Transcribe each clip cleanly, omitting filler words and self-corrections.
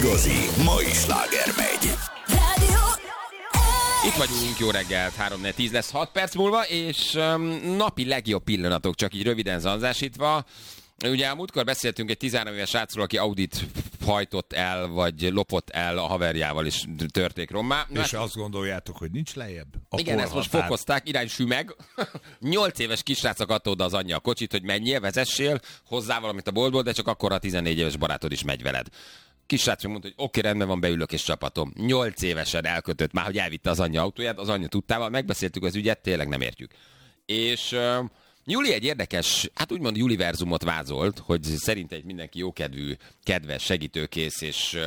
igazi mai sláger megy. Itt vagyunk, jó reggelt, 3-4-10 lesz 6 perc múlva, és napi legjobb pillanatok, csak így röviden zanzásítva. Ugye a múltkor beszéltünk egy 13 éves srácról, aki Audit hajtott el, vagy lopott el a haverjával, és törték rommá. És azt gondoljátok, hogy nincs lejjebb? A igen, ezt most fokozták, iránysű meg. 8 éves kisrácok adta oda az anyja a kocsit, hogy menjél, vezessél, hozzá valamit a boltból, de csak akkor a 14 éves barátod is megy veled. Kisrácok mondta, hogy oké, rendben van, beülök és csapatom. 8 évesen elkötött már, hogy elvitte az anyja autóját, az anyja tudtával, megbeszéltük az ügyet, tényleg nem értjük. És Juli egy érdekes, hát úgymond Juliverzumot vázolt, hogy szerinte mindenki jókedvű, kedves, segítőkész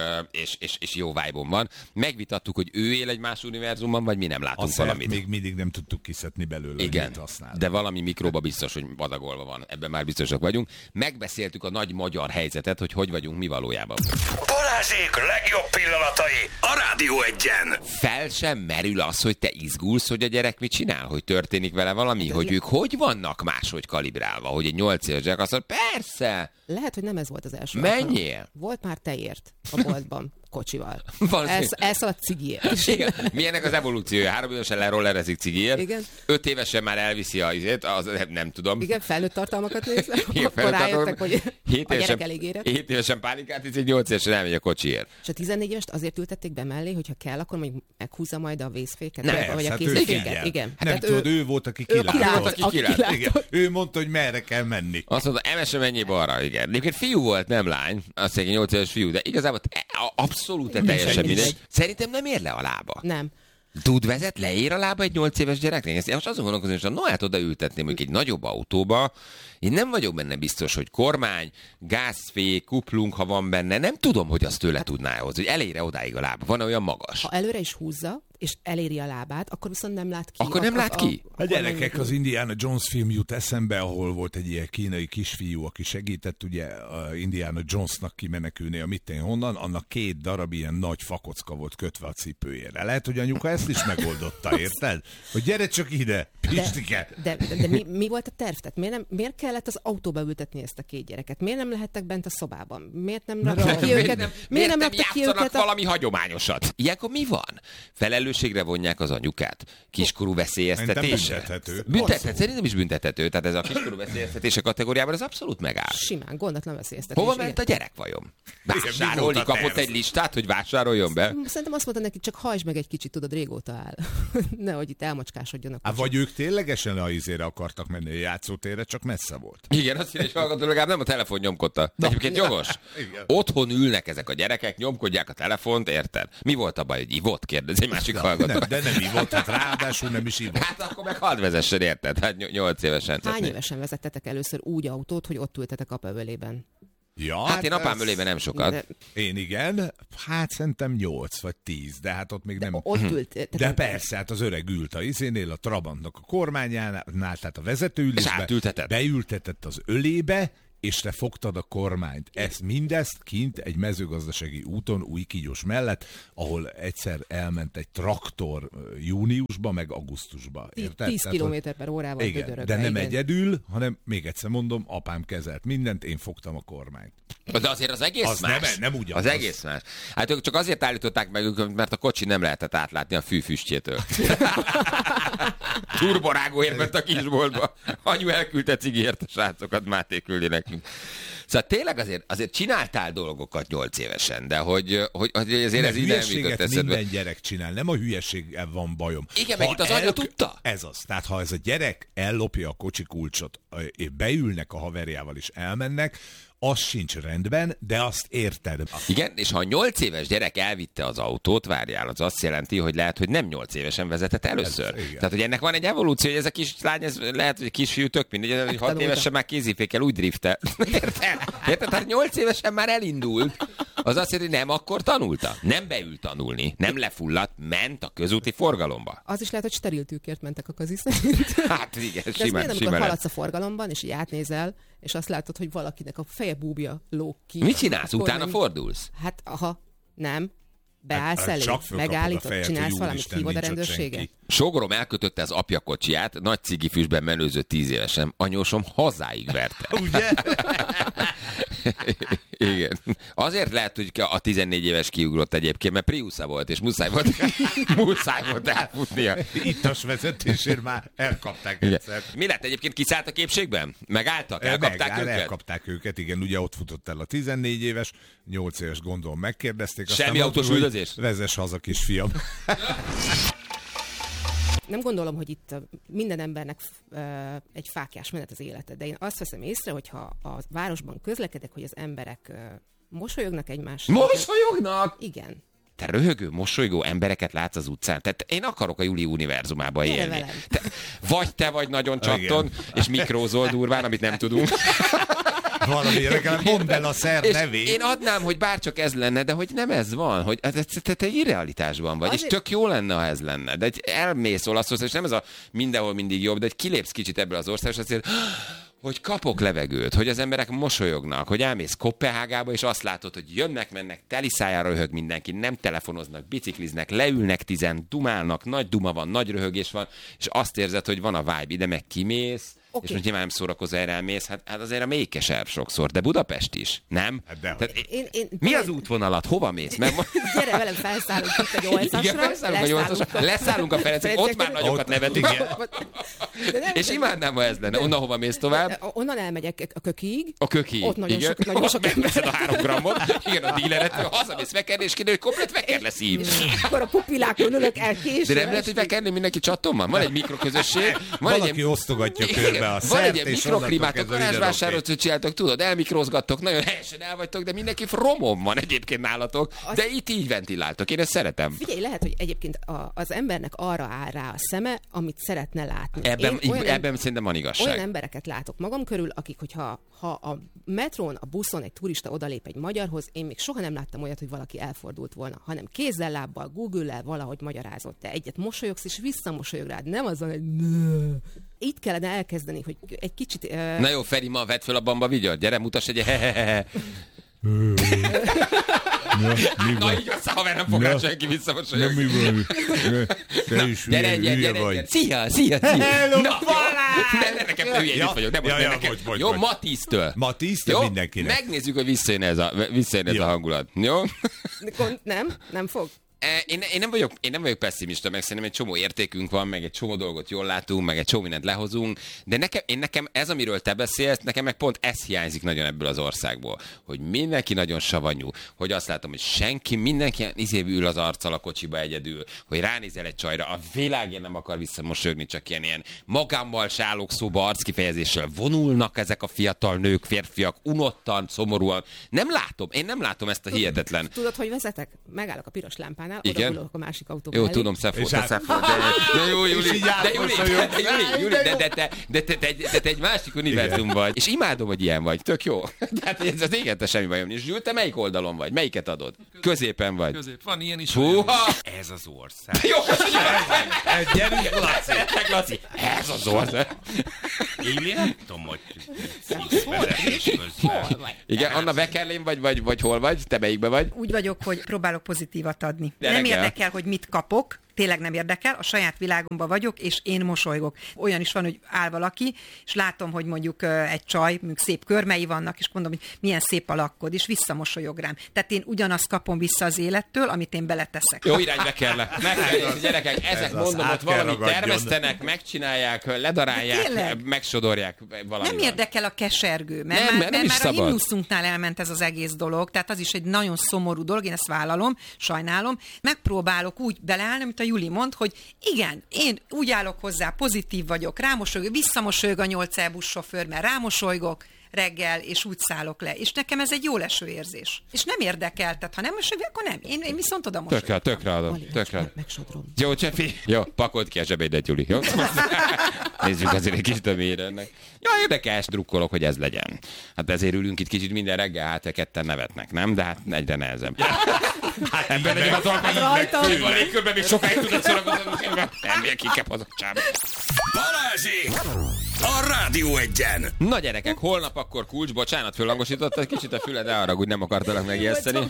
és jó vibe-on van. Megvitattuk, hogy ő él egy más univerzumban, vagy mi nem látunk valamit. Még mindig nem tudtuk kiszedni belőle, igen, de valami mikróba biztos, hogy adagolva van. Ebben már biztosak vagyunk. Megbeszéltük a nagy magyar helyzetet, hogy vagyunk mi valójában. Balázsék legjobb pillanatai a Rádió Egyen. Fel sem merül az, hogy te izgulsz, hogy a gyerek mit csinál, hogy történik vele valami, hogy ők hogy vannak máshogy kalibrálva, hogy egy 8 éves gyerek azt mondja, persze! Lehet, hogy nem ez volt az első. Menjél! Volt már teért a boltban, kocsival. Elszaladt cigiért. Igen. Milyennek az evolúciója? 3 évesen lerollerezik cigiért. Igen. 5 évesen már elviszi az nem tudom. Igen, felnőtt tartalmakat nézve. Akkor rájöttek, hogy a gyerek elég érett. 7 évesen pálinkát hiszik, 8 évesen elmegy a kocsiért. És a 14 évest azért ültették be mellé, hogyha kell, akkor majd meghúzza majd a vészféket. Nem, vagy a hát kézféket. Igen. Nem hát tudod, ő volt, aki kilátott. Igen. Ő mondta, hogy merre kell menni. Azt mondta, emese menjél balra, igen. Egyébként fiú volt, nem lány. Azt mondja, 8 éves fiú, de igazából abszolút teljesen mindegy. Szerintem nem ér le a lába. Nem. Tud vezet, leér a lába egy 8 éves gyereknek? Én most azon gondolkozom, hogy hát oda ültetném mondjuk egy nagyobb autóba, én nem vagyok benne biztos, hogy kormány, gázfék, kuplung, ha van benne, nem tudom, hogy azt tőle tudná hozni, hogy elére odáig a lába. Van olyan magas. Ha előre is húzza, és eléri a lábát, akkor viszont nem lát ki. Akkor nem lát ki? A gyerekek, az Indiana Jones film jut eszembe, ahol volt egy ilyen kínai kisfiú, aki segített ugye a Indiana Jonesnak kimenekülni a mitten honnan, annak 2 darab ilyen nagy fakocka volt kötve a cipőjére. Lehet, hogy anyuka ezt is megoldotta, érted? Hogy gyere csak ide, Pistike! De mi volt a terv? Tehát miért kellett az autóba ültetni ezt a 2 gyereket? Miért nem lehettek bent a szobában? Miért nem raktak ki őket? Miért nem játszanak valami hagyományosat? Ilyenkor mi van? Felelősségre vonják az anyukát. Kiskorú veszélyeztetése. Büntethető. Szerintem is büntethető. Tehát ez a kiskorú veszélyeztetése kategóriában az abszolút megáll. Simán, gondatlan veszélyeztetés. Hova ment a gyerek vajon? Vásárolni kapott egy listát, hogy vásároljon be? Szerintem azt mondta neki, csak hajtsd meg egy kicsit, tudod, régóta áll. Nehogy itt elmocskásodjanak. Vagy ők ténylegesen a izére akartak menni a játszótérre, csak messze volt. Igen, azt mondja, hogy hallgató, legalább nem a telefon nyomkodta. Egyébként jogos. Otthon ülnek ezek a gyerekek, nyomkodják a telefont, érted? Mi volt a baj, hogy ivott? Kérdez egy másik hallgató. De nem ivott, hát ráadásul nem is ivott. Hát akkor meg hadd vezessen, érted? Hát 8 évesen. Hány évesen vezettetek először úgy autót, hogy ott ültetek apa ölében? Ja, hát én apám ölében nem sokat. De... Én igen, hát szerintem 8 vagy 10, de hát ott még nem... Ott ült. De persze, hát az öreg ült a izénél, a Trabantnak a kormányánál, tehát a vezetőülésbe, beültetett az ölébe, és te fogtad a kormányt. Mindezt kint egy mezőgazdasági úton, Újkígyos mellett, ahol egyszer elment egy traktor júniusba, meg augusztusba. 10 km/h-val igen, gödörögve. de nem egyedül, hanem még egyszer mondom, apám kezelt mindent, én fogtam a kormányt. De azért az egész az más. Nem ugyanaz. Az egész más. Hát ők csak azért állították meg őket, mert a kocsi nem lehetett átlátni a fűfüstjétől. Turborágóért ment a kisboltba. Anyu elküldte cigiért a srácokat, Máté küldi nekünk. Szóval tényleg azért csináltál dolgokat 8 évesen, de hogy azért ez így nem jutott eszedbe. Minden gyerek csinál, nem a hülyeséggel van bajom. Igen, meg itt az anya tudta. Ez az. Tehát ha ez a gyerek ellopja a kocsi kulcsot, és beülnek a haverjával és elmennek, az sincs rendben, de azt érted. Igen, és ha a 8 éves gyerek elvitte az autót, várjál, az azt jelenti, hogy lehet, hogy nem 8 évesen vezetett először. Tehát, hogy ennek van egy evolúció, hogy ez a kis lány, ez lehet, hogy kisfiú tök mindegy, hogy 6 évesen már kézifékkel úgy driftel. Érted? Tehát 8 évesen már elindult. Az azt jelenti, hogy nem akkor tanulta. Nem beült tanulni, nem lefulladt, ment a közúti forgalomba. Az is lehet, hogy steril tűkért mentek a kazi szerint. Hát igen, de simán. Amikor haladsz a forgalomban, és így átnézel, és azt látod, hogy valakinek a feje búbja lóg ki. Mit csinálsz? Utána fordulsz? Hát, nem. Beállsz elé, megállítod, csinálsz valamit, hívod a rendőrséget. Sogrom elkötötte az apja kocsiját, nagy cigifüstben menőző 10 évesen. Anyósom hazáig verte. Ugye? Igen. Azért lehet, hogy a 14 éves kiugrott egyébként, mert Priusza volt, és muszáj volt elfutnia. Ittas vezetésért már elkapták egyszer. Mi lett egyébként, kiszállt a képségben? Megálltak? Elkapták őket? Elkapták őket, igen. Ugye ott futott el a 14 éves, 8 éves gondolom megkérdezték. Semmi autós üldözés? Vezess haza, kisfiam. Nem gondolom, hogy itt minden embernek egy fáklyás menet az élete, de én azt veszem észre, hogyha a városban közlekedek, hogy az emberek mosolyognak egymásra. Mosolyognak? Igen. Te röhögő, mosolygó embereket látsz az utcán. Tehát én akarok a Juli univerzumába élni. Vagy te vagy nagyon csatton, és mikrózol durván, amit nem tudunk. Valamire kell, mondd el a szer nevét. Én adnám, hogy bárcsak ez lenne, de hogy nem ez van, hogy te irrealitásban vagy, és tök jó lenne, ha ez lenne. De elmész Olaszországba, és nem ez a mindenhol mindig jobb, de egy kilépsz kicsit ebből az országból, és azért, hogy kapok levegőt, hogy az emberek mosolyognak, hogy elmész Koppenhágába, és azt látod, hogy jönnek, mennek, teli szájára röhög mindenki, nem telefonoznak, bicikliznek, leülnek 10, dumálnak, nagy duma van, nagy röhögés van, és azt érzed, hogy van a vibe, ide meg kimész, és most nyilván nem szórakozol, erre elmész, hát azért a mélykeserv sokszor, de Budapest is, nem? Hát mi az útvonalat? Hova mész? Gyere velem, felszállunk itt a 8-asra. Leszállunk a Ferencek, ott már nagyokat nevetünk. És imádnám, ha ez lenne. Onnan hova mész tovább? Onnan elmegyek a Kökiig. A Kökiig. Ott nagyon sok ember. A 3 grammot. Igen, a díleret. Hazamész vekerni, és kiderül, hogy komplet veker lesz így. Akkor a pupilákon ülök el később. De nem lehet, hogy vekerni mindenki csattommal? Van egy mikroközösség. Valaki osztogatja körbe a szert, van egy ilyen mikroklimát, a garázsvásárot csináltok, tudod, elmikrozgattok, nagyon helyesen el vagytok, de mindenki romon van egyébként nálatok, de itt így ventiláltok, én ezt szeretem. Figyelj, lehet, hogy egyébként az embernek arra áll rá a szeme, amit szeretne látni. Ebben szerintem van igazság. Olyan embereket látok magam körül, akik, hogyha a metrón, a buszon egy turista odalép egy magyarhoz, én még soha nem láttam olyat, hogy valaki elfordult volna, hanem kézzel, lábbal, Google-lel valahogy magyarázott. Te egyet mosolyogsz, és visszamosolyog rád. Nem azon, hogy itt kellene elkezdeni, hogy egy kicsit... Na jó, Feri, ma vedd föl a bamba vigyat, gyere, mutass egy hehehehe. Na így aztán, haver, nem fog rá senki visszamosolyogni. Na mi van? Te is hülye vagy. Szia! Hello, Balázs! Nekem hülye itt vagyok, nem most nekem. Jó, ma 10-től. Ma 10-től mindenkinek. Megnézzük, hogy visszajön ez a hangulat. Jó? Nem fog? Én nem vagyok pessimista, meg szerintem egy csomó értékünk van, meg egy csomó dolgot jól látunk, meg egy csomó mindent lehozunk, de nekem ez, amiről te beszélsz, nekem meg pont ez hiányzik nagyon ebből az országból, hogy mindenki nagyon savanyú, hogy azt látom, hogy mindenki ül az arccal a kocsiba egyedül, hogy ránézel egy csajra, a világén nem akar visszamosolyogni, csak ilyen magámmal se állok szóba arckifejezéssel vonulnak ezek a fiatal nők, férfiak, unottan, szomorúan. Én nem látom ezt a hihetetlen. Tudod, hogy vezetek? Megállok a piros lámpánál, oda a másik autóba. Jó, tudom, Szefó, de jó, Juli, de te egy másik univerzum vagy. És imádom, hogy ilyen vagy, tök jó. Tehát ez az égete semmi bajom. És Zsül, te melyik oldalon vagy? Melyiket adod? Középen vagy. Közép, van ilyen is. Húha! Ez az ország. Jó, Gyerünk, Laci. Ez az ország. Én nem tudom, hogy vezetés közben. Igen, Anna Beckerlén vagy hol vagy? Te melyikbe vagy? Úgy vagyok, hogy próbálok pozitívat adni. De nem érdekel, hogy mit kapok, tényleg nem érdekel, a saját világomban vagyok, és én mosolygok. Olyan is van, hogy áll valaki, és látom, hogy mondjuk egy csaj, mondjuk szép körmei vannak, és mondom, hogy milyen szép a lakkod, és visszamosolyog rám. Tehát én ugyanazt kapom vissza az élettől, amit én beleteszek. Jó irányba kell. Gyerekek, ezek mondom, ott valamit termesztenek, megcsinálják, ledarálják, megsodorják valamivel. Nem érdekel a kesergő, mert már a himnuszunknál elment ez az egész dolog, tehát az is egy nagyon szomorú dolog, én ezt vállalom, sajnálom. Megpróbálok úgy beleállni, mint a Juli mond, hogy igen, én úgy állok hozzá, pozitív vagyok, rámosolygok, visszamosolyog a 8 buszsofőr, mert rámosolygok reggel, és úgy szállok le. És nekem ez egy jó leső érzés. És nem érdekel, tehát ha nem mosolyog, akkor nem. Én viszont oda mosolygok. Tökre adom. Megsodrom. Jó, Csefi. Jó, pakold ki a zsebédet, Juli. Jó? Nézzük azért egy kicsit a mélyre ennek. Ja, érdekes, drukkolok, hogy ez legyen. Hát ezért ülünk itt kicsit minden reggel, hát ketten nevetnek, nem? De hát egyre nehezebb. Ebben legyen az alkalmat meg a légkörben még sokáig tudod szórakozni. Nem, inkább az a csába. Balázsék! A Rádió Egyen! Na gyerekek, holnap akkor kulcs, bocsánat, föllangosítottad kicsit a füled, ne haragudj, nem akartalak megijeszteni.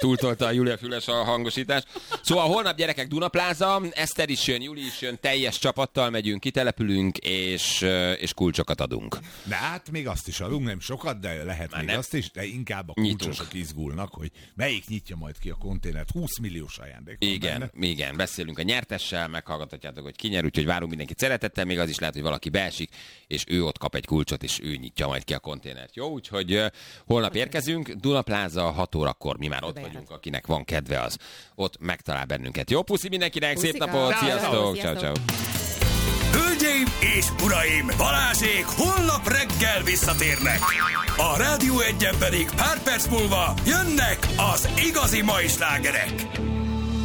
túltolta a Júlia Füles a hangosítás. Szóval holnap gyerekek Dunapláza, Eszter is jön, Juli is jön, teljes csapattal megyünk, kitelepülünk, és kulcsokat adunk. De hát még azt is adunk, nem sokat, de lehet már még nem. Azt is, de inkább a kulcsosok izgulnak, hogy melyik nyitja majd ki a konténert. 20 milliós ajándék. Igen, beszélünk a nyertessel, meghallgathatjátok, hogy ki nyer, úgyhogy várunk mindenkit szeretettel, még az is lehet, hogy valaki beesik, és ő ott kap egy kulcsot, és ő nyitja majd ki a konténert. Jó, úgyhogy holnap érkezünk, Dunapláza 6 órakor, mi már ott vagyunk, akinek van kedve, az ott megtalál bennünket. Jó, puszi mindenkinek, szép napot, sziasztok, ciao. Hölgyeim és uraim, Balázsék holnap reggel visszatérnek. A Rádió 1-en pedig pár perc múlva jönnek az igazi mai slágerek.